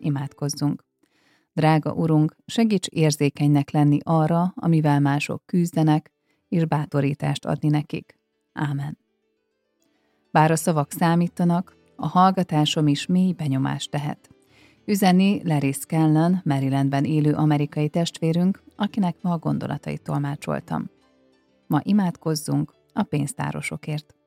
Imádkozzunk. Drága Urunk, segíts érzékenynek lenni arra, amivel mások küzdenek, és bátorítást adni nekik. Ámen. Bár a szavak számítanak, a hallgatásom is mély benyomást tehet. Üzeni Larry Scanlon, Marylandben élő amerikai testvérünk, akinek ma a gondolatait tolmácsoltam. Ma imádkozzunk a pénztárosokért.